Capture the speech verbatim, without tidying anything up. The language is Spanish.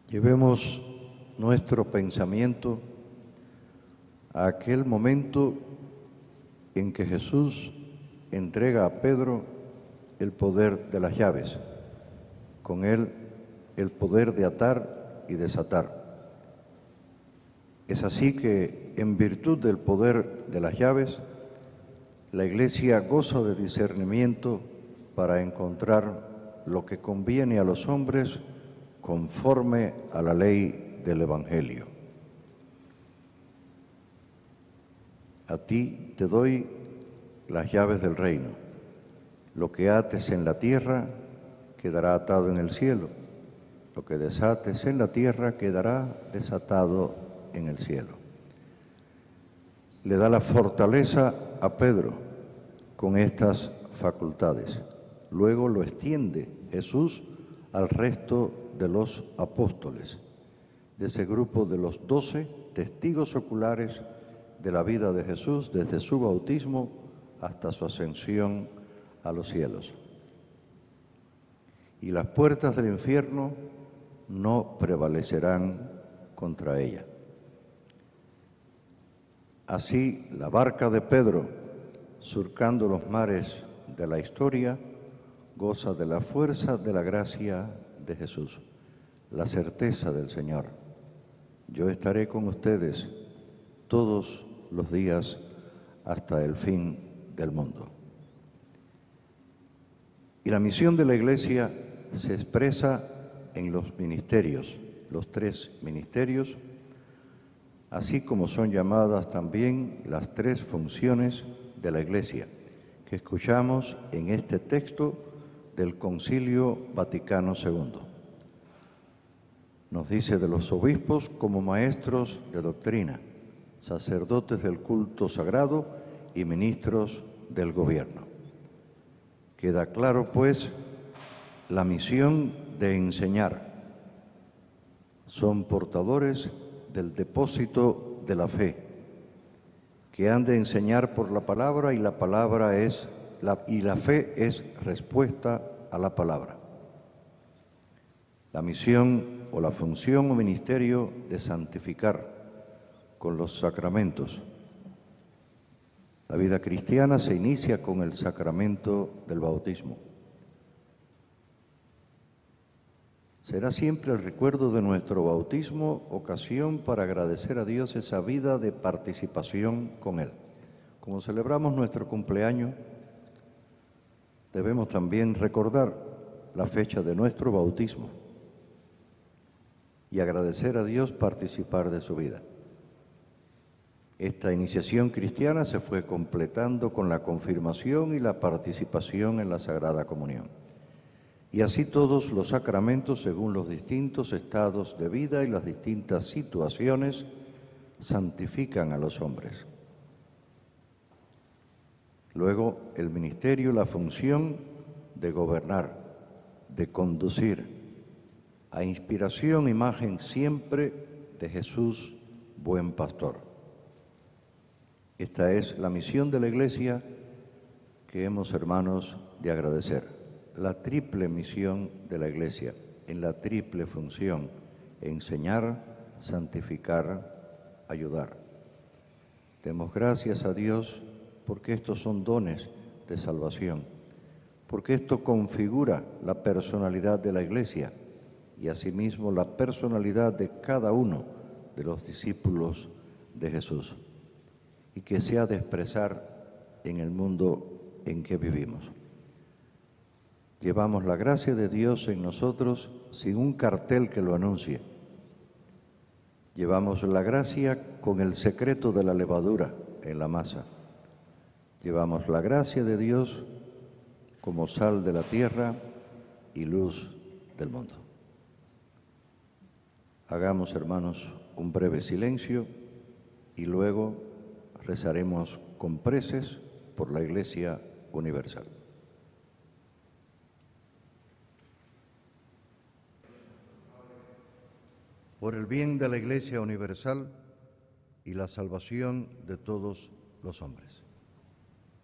Llevemos nuestro pensamiento a aquel momento en que Jesús entrega a Pedro el poder de las llaves, con él el poder de atar y desatar. Es así que, en virtud del poder de las llaves, la Iglesia goza de discernimiento para encontrar lo que conviene a los hombres conforme a la ley del Evangelio. A ti te doy las llaves del reino. Lo que ates en la tierra quedará atado en el cielo. Lo que desates en la tierra quedará desatado en el cielo. Le da la fortaleza a Pedro con estas facultades. Luego lo extiende Jesús al resto de los apóstoles, de ese grupo de los doce testigos oculares de la vida de Jesús desde su bautismo hasta su ascensión a los cielos. Y las puertas del infierno no prevalecerán contra ella. Así, la barca de Pedro, surcando los mares de la historia, goza de la fuerza de la gracia de Jesús, la certeza del Señor. Yo estaré con ustedes todos los días hasta el fin del mundo. Y la misión de la Iglesia se expresa en los ministerios, los tres ministerios, así como son llamadas también las tres funciones de la Iglesia, que escuchamos en este texto del Concilio Vaticano segundo. Nos dice de los obispos como maestros de doctrina, sacerdotes del culto sagrado y ministros del gobierno. Queda claro, pues, la misión de enseñar. Son portadores del depósito de la fe, que han de enseñar por la palabra y la palabra es la, y la fe es respuesta a la palabra. La misión o la función o ministerio de santificar con los sacramentos. La vida cristiana se inicia con el sacramento del bautismo. Será siempre el recuerdo de nuestro bautismo ocasión para agradecer a Dios esa vida de participación con Él. Como celebramos nuestro cumpleaños, debemos también recordar la fecha de nuestro bautismo y agradecer a Dios participar de su vida. Esta iniciación cristiana se fue completando con la confirmación y la participación en la Sagrada Comunión. Y así todos los sacramentos, según los distintos estados de vida y las distintas situaciones, santifican a los hombres. Luego, el ministerio, la función de gobernar, de conducir, a inspiración, imagen siempre de Jesús, buen pastor. Esta es la misión de la Iglesia que hemos, hermanos, de agradecer. La triple misión de la Iglesia, en la triple función, enseñar, santificar, ayudar. Demos gracias a Dios porque estos son dones de salvación, porque esto configura la personalidad de la Iglesia y asimismo la personalidad de cada uno de los discípulos de Jesús, y que se ha de expresar en el mundo en que vivimos. Llevamos la gracia de Dios en nosotros sin un cartel que lo anuncie. Llevamos la gracia con el secreto de la levadura en la masa. Llevamos la gracia de Dios como sal de la tierra y luz del mundo. Hagamos, hermanos, un breve silencio y luego rezaremos con preces por la Iglesia universal. Por el bien de la Iglesia universal y la salvación de todos los hombres.